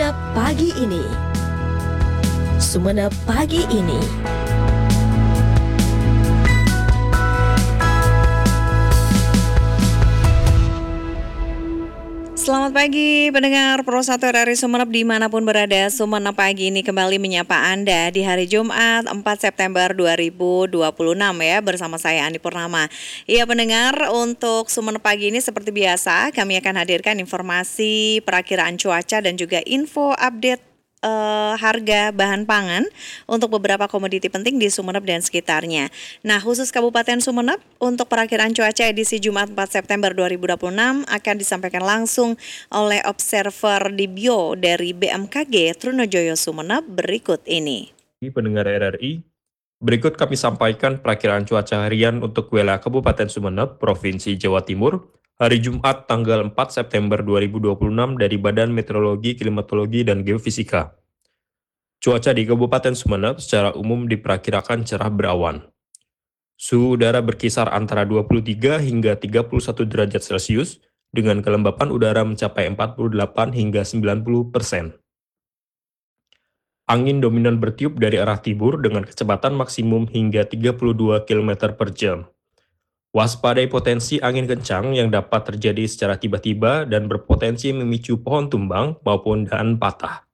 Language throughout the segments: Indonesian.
Sumenep pagi ini. Sumenep pagi ini. Selamat pagi pendengar Pro 1 RRI Sumenep dimanapun berada. Sumenep pagi ini kembali menyapa Anda di hari Jumat 4 September 2026 ya, bersama saya Andi Purnama. Iya pendengar, untuk Sumenep pagi ini seperti biasa kami akan hadirkan informasi perakiraan cuaca dan juga info update harga bahan pangan untuk beberapa komoditi penting di Sumenep dan sekitarnya. Nah, khusus Kabupaten Sumenep untuk perakiraan cuaca edisi Jumat 4 September 2026 akan disampaikan langsung oleh observer Dibyo dari BMKG Trunojoyo Sumenep berikut ini. Pendengar RRI, berikut kami sampaikan perakiraan cuaca harian untuk wilayah Kabupaten Sumenep, Provinsi Jawa Timur, hari Jumat tanggal 4 September 2026 dari Badan Meteorologi, Klimatologi, dan Geofisika. Cuaca di Kabupaten Sumenep secara umum diperkirakan cerah berawan. Suhu udara berkisar antara 23 hingga 31 derajat Celcius, dengan kelembapan udara mencapai 48 hingga 90%. Angin dominan bertiup dari arah timur dengan kecepatan maksimum hingga 32 km per jam. Waspadai potensi angin kencang yang dapat terjadi secara tiba-tiba dan berpotensi memicu pohon tumbang maupun dahan patah.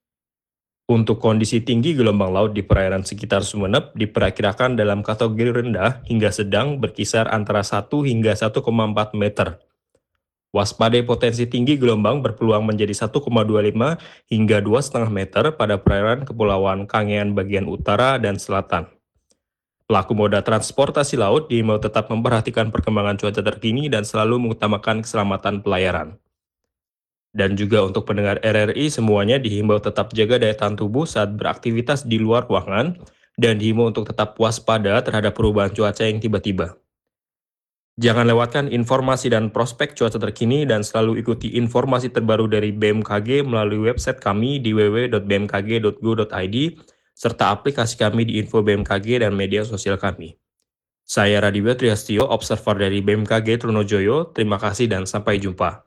Untuk kondisi tinggi gelombang laut di perairan sekitar Sumenep diperkirakan dalam kategori rendah hingga sedang berkisar antara 1 hingga 1,4 meter. Waspadai potensi tinggi gelombang berpeluang menjadi 1,25 hingga 2,5 meter pada perairan Kepulauan Kangean bagian utara dan selatan. Pelaku moda transportasi laut diimbau tetap memperhatikan perkembangan cuaca terkini dan selalu mengutamakan keselamatan pelayaran. Dan juga untuk pendengar RRI semuanya dihimbau tetap jaga daya tahan tubuh saat beraktivitas di luar ruangan dan dihimbau untuk tetap waspada terhadap perubahan cuaca yang tiba-tiba. Jangan lewatkan informasi dan prospek cuaca terkini dan selalu ikuti informasi terbaru dari BMKG melalui website kami di www.bmkg.go.id serta aplikasi kami di info BMKG dan media sosial kami. Saya Raditya Triastio, observer dari BMKG Trunojoyo. Terima kasih dan sampai jumpa.